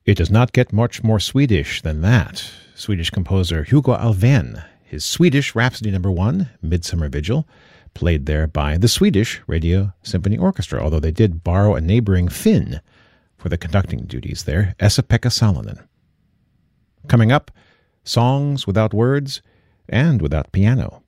It does not get much more Swedish than that. Swedish composer Hugo Alfvén, his Swedish Rhapsody No. 1, Midsummer Vigil, played there by the Swedish Radio Symphony Orchestra, although they did borrow a neighboring Finn for the conducting duties there, Esa-Pekka Salonen. Coming up, songs without words and without piano.